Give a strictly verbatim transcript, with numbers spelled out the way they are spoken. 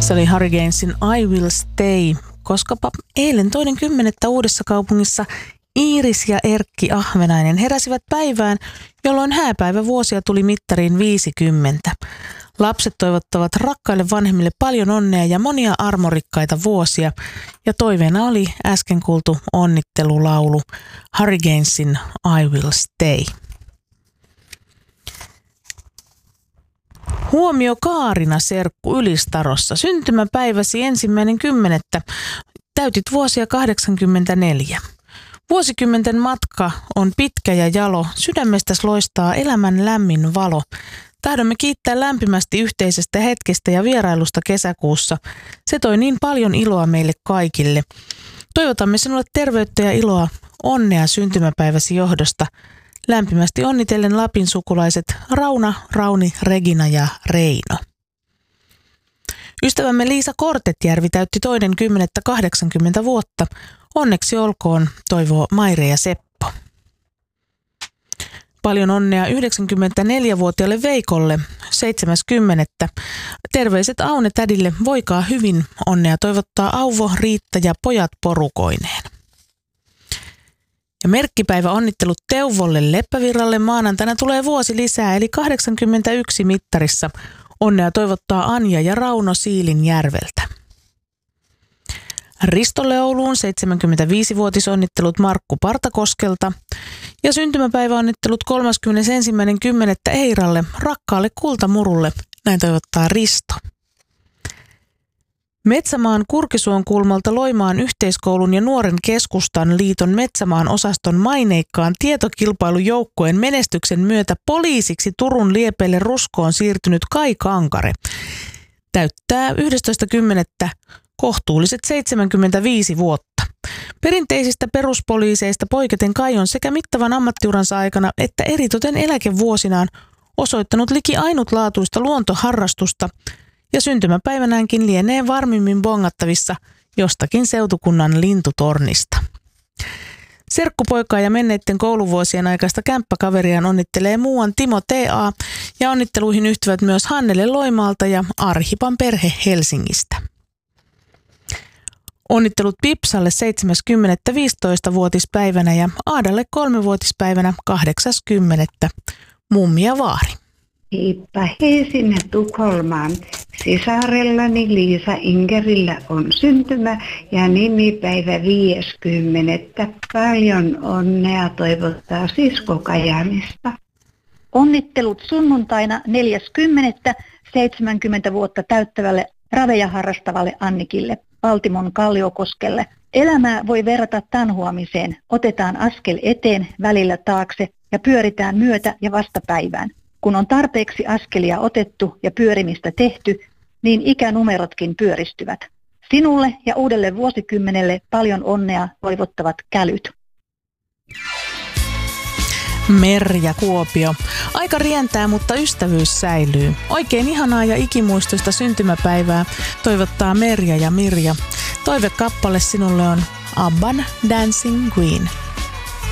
Se oli Hurricanesin I Will Stay, koskapa eilen toinen kymmenettä Uudessakaupungissa Iiris ja Erkki Ahvenainen heräsivät päivään, jolloin hääpäivävuosia tuli mittariin viisikymmentä. Lapset toivottavat rakkaille vanhemmille paljon onnea ja monia armorikkaita vuosia, ja toiveena oli äsken kuultu onnittelulaulu Hurricanesin I Will Stay. Huomio Kaarina serkku Ylistarossa. Syntymäpäiväsi ensimmäinen kymmenettä. Täytit vuosia kahdeksankymmentäneljä. Vuosikymmenten matka on pitkä ja jalo. Sydämestäsi loistaa elämän lämmin valo. Tahdomme kiittää lämpimästi yhteisestä hetkestä ja vierailusta kesäkuussa. Se toi niin paljon iloa meille kaikille. Toivotamme sinulle terveyttä ja iloa, onnea syntymäpäiväsi johdosta. Lämpimästi onnitellen Lapin sukulaiset Rauna, Rauni, Regina ja Reino. Ystävämme Liisa Kortetjärvi täytti toinen kymmenettä kahdeksankymmentä vuotta. Onneksi olkoon, toivoo Maire ja Seppo. Paljon onnea yhdeksänkymmentäneljävuotiaalle Veikolle, seitsemäs kymmenettä Terveiset Aune tädille, voikaa hyvin, onnea toivottaa Auvo, Riitta ja pojat porukoineen. Ja merkkipäivä onnittelut Teuvolle Leppävirralle, maanantaina tulee vuosi lisää eli kahdeksankymmentäyksi mittarissa. Onnea toivottaa Anja ja Rauno Siilinjärveltä. Ristolle Ouluun seitsemänkymmentäviisivuotisonnittelut Markku Partakoskelta ja syntymäpäiväonnittelut kolmaskymmenesensimmäinen kymmenettä Eiralle, rakkaalle kultamurulle, näin toivottaa Risto. Metsämaan Kurkisuon kulmalta Loimaan yhteiskoulun ja Nuoren keskustan liiton Metsämaan osaston maineikkaan tietokilpailujoukkueen menestyksen myötä poliisiksi Turun liepeille Ruskoon siirtynyt Kai Kankare täyttää yhdestoista kymmenettä kohtuulliset seitsemänkymmentäviisi vuotta. Perinteisistä peruspoliiseista poiketen Kai on sekä mittavan ammattiuransa aikana että eritoten eläkevuosinaan osoittanut liki ainutlaatuista luontoharrastusta ja syntymäpäivänäänkin lienee varmimmin bongattavissa jostakin seutukunnan lintutornista. Serkkupoikaa ja menneiden kouluvuosien aikaista kämppäkaveriaan onnittelee muuan Timo T A ja onnitteluihin yhtyvät myös Hannele Loimaalta ja Arhipan perhe Helsingistä. Onnittelut Pipsalle seitsemäs kymmenettä viisitoistavuotispäivänä ja Aadalle kolmevuotispäivänä kahdeksas kymmenettä Mummi ja vaari. Heippa hei sinne Tukholmaan. Sisarellani Liisa Ingerillä on syntymä ja nimipäivä viideskymmenettä. Paljon onnea toivottaa sisko Kajaanista. Onnittelut sunnuntaina neljäs kymmenettä seitsemänkymmentä vuotta täyttävälle raveja harrastavalle Annikille Valtimon Kalliokoskelle. Elämää voi verrata tanhuamiseen. Otetaan askel eteen, välillä taakse ja pyöritään myötä- ja vastapäivään. Kun on tarpeeksi askelia otettu ja pyörimistä tehty, niin ikänumerotkin pyöristyvät. Sinulle ja uudelle vuosikymmenelle paljon onnea toivottavat kälyt. Merja Kuopio. Aika rientää, mutta ystävyys säilyy. Oikein ihanaa ja ikimuistoista syntymäpäivää toivottaa Merja ja Mirja. Toivekappale sinulle on Abban Dancing Queen.